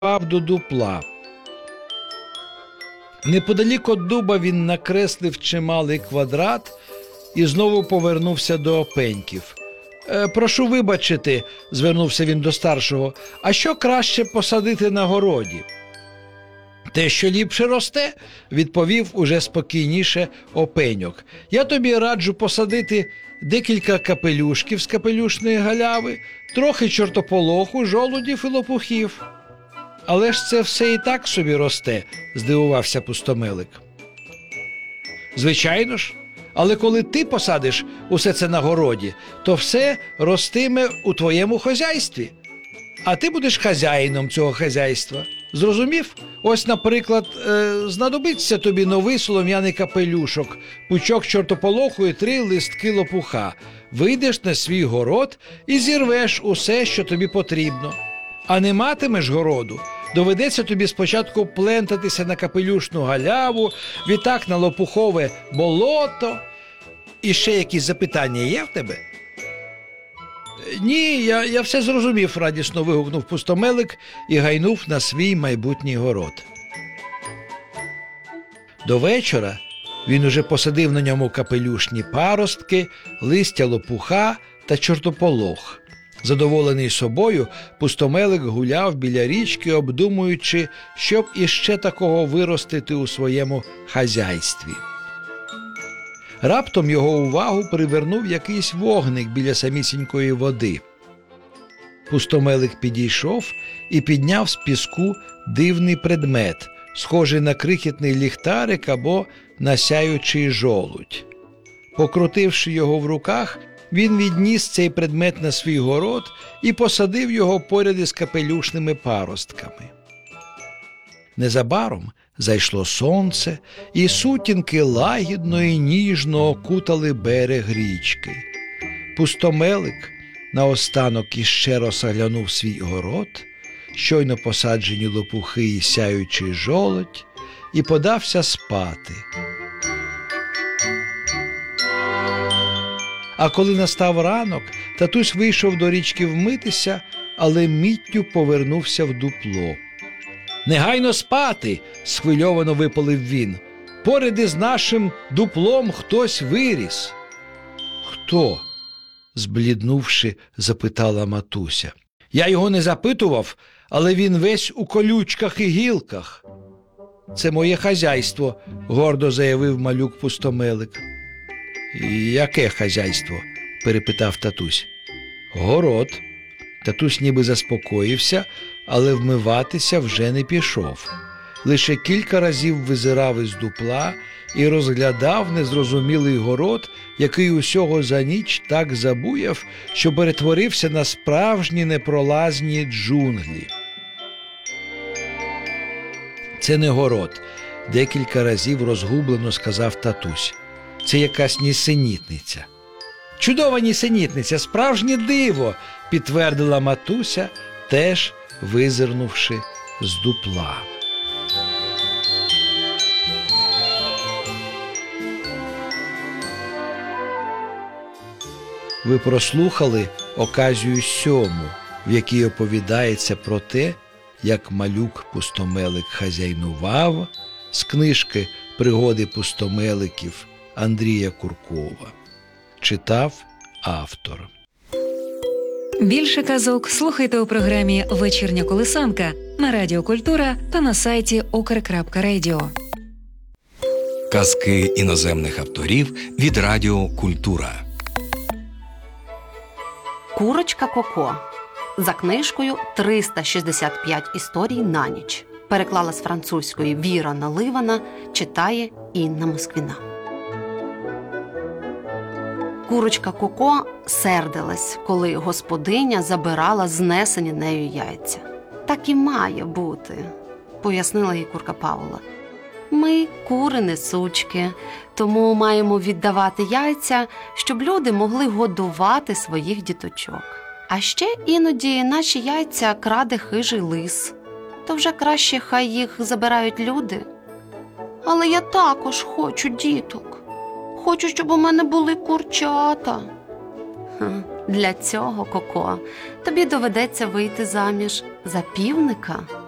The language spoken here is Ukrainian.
до дупла. Неподалік від дуба він накреслив чималий квадрат і знову повернувся до опеньків. «Прошу вибачити», – звернувся він до старшого, – «а що краще посадити на городі?» «Те, що ліпше росте», – відповів уже спокійніше опеньок. «Я тобі раджу посадити декілька капелюшків з капелюшної галяви, трохи чортополоху, жолудів і лопухів». «Але ж це все і так собі росте», – здивувався Пустомелик. «Звичайно ж, але коли ти посадиш усе це на городі, то все ростиме у твоєму хазяйстві, а ти будеш хазяїном цього хазяйства. Зрозумів? Ось, наприклад, знадобиться тобі новий солом'яний капелюшок, пучок чортополоху і 3 листки лопуха. Вийдеш на свій город і зірвеш усе, що тобі потрібно. А не матимеш городу, доведеться тобі спочатку плентатися на капелюшну галяву, відтак на лопухове болото. І ще якісь запитання є в тебе?» «Ні, я все зрозумів», – радісно вигукнув Пустомелик і гайнув на свій майбутній город. До вечора він уже посадив на ньому капелюшні паростки, листя лопуха та чортополох. Задоволений собою, Пустомелик гуляв біля річки, обдумуючи, щоб іще такого виростити у своєму хазяйстві. Раптом його увагу привернув якийсь вогник біля самісінької води. Пустомелик підійшов і підняв з піску дивний предмет, схожий на крихітний ліхтарик або на сяючий жолудь. Покрутивши його в руках, він відніс цей предмет на свій город і посадив його поряд із капелюшними паростками. Незабаром зайшло сонце, і сутінки лагідно і ніжно окутали берег річки. Пустомелик наостанок іще раз оглянув свій город, щойно посаджені лопухи і сяючий жолудь, і подався спати. А коли настав ранок, татусь вийшов до річки вмитися, але миттю повернувся в дупло. «Негайно спати!» – схвильовано випалив він. «Поряд із нашим дуплом хтось виріс». «Хто?» – збліднувши, запитала матуся. «Я його не запитував, але він весь у колючках і гілках». «Це моє хазяйство», – гордо заявив малюк Пустомелик. «Яке хазяйство?» – перепитав татусь. «Город». Татусь ніби заспокоївся, але вмиватися вже не пішов. Лише кілька разів визирав із дупла і розглядав незрозумілий город, який усього за ніч так забуяв, що перетворився на справжні непролазні джунглі. «Це не город», – декілька разів розгублено сказав татусь. «Це якась нісенітниця». «Чудова нісенітниця, справжнє диво», – підтвердила матуся, теж визирнувши з дупла. Ви прослухали оказію 7, в якій оповідається про те, як малюк Пустомелик хазяйнував, з книжки «Пригоди пустомеликів» Андрія Куркова. Читав автор. Більше казок слухайте у програмі «Вечірня колисанка» на Радіо Культура та на сайті ukr.radio. Казки іноземних авторів від Радіо Культура. Курочка Коко. За книжкою «365 історій на ніч». Переклала з французької Віра Наливана, читає Інна Москвіна. Курочка Коко сердилась, коли господиня забирала знесені нею яйця. «Так і має бути», – пояснила їй курка Паула. «Ми кури несучки, тому маємо віддавати яйця, щоб люди могли годувати своїх діточок. А ще іноді наші яйця краде хижий лис. То вже краще хай їх забирають люди. Але я також хочу діток. Хочу, щоб у мене були курчата». Для цього, Коко, тобі доведеться вийти заміж за півника